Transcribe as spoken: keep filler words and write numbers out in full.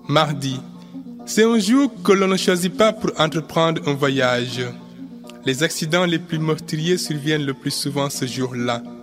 Mardi. C'est un jour que l'on ne choisit pas pour entreprendre un voyage. Les accidents les plus meurtriers surviennent le plus souvent ce jour-là.